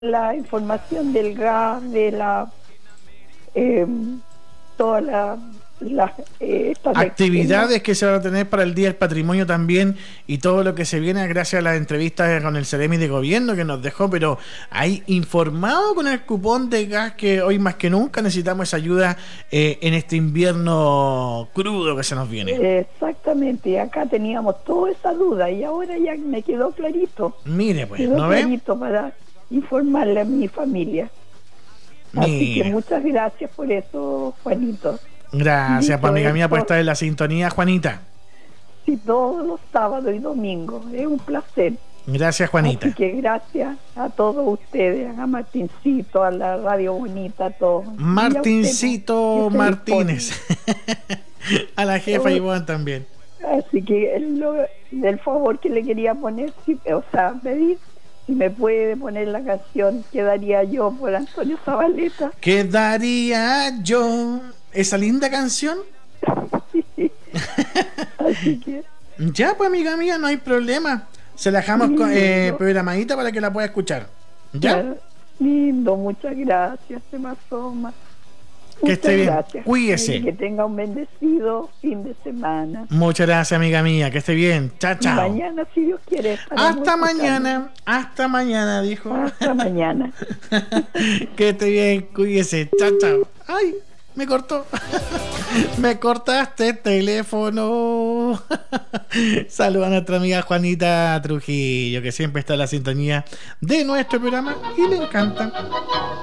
la información del gas, de eh, todas estas actividades que se van a tener para el Día del Patrimonio también y todo lo que se viene gracias a la entrevista con el Ceremi de Gobierno que nos dejó, pero hay informado con el cupón de gas que hoy más que nunca necesitamos esa ayuda en este invierno crudo que se nos viene. Exactamente, acá teníamos toda esa duda y ahora ya me quedó clarito. Mire pues, Quedó ¿no ve? clarito para informarle a mi familia. Así que Mire. muchas gracias por eso, Juanito. Gracias, pues, Dicho amiga mía, por esto, estar en la sintonía, Juanita. sí, todos los sábados y domingos. Es un placer. Gracias, Juanita. Así que gracias a todos ustedes, a Martincito, a la Radio Bonita, a todos. Martincito que se Martínez. A la jefa Oh. Ivonne también. Así que del favor que le quería poner, pedir si me puede poner la canción Quedaría yo por Antonio Zabaleta. ¿Quedaría yo? Esa linda canción. Así que Ya, pues, amiga mía, no hay problema. Se la dejamos lindo. programadita para que la pueda escuchar. ¿Ya? Lindo, muchas gracias, se me asoma. Que esté bien. Gracias. Cuídese. Y que tenga un bendecido fin de semana. Muchas gracias, amiga mía. Que esté bien. Chao, chao. Mañana, si Dios quiere. Hasta mañana. Hasta mañana, dijo. Hasta mañana. Que esté bien. Cuídese. Chao, chao. Ay, me cortó. Me cortaste el teléfono. Saluda a nuestra amiga Juanita Trujillo, que siempre está en la sintonía de nuestro programa y le encanta.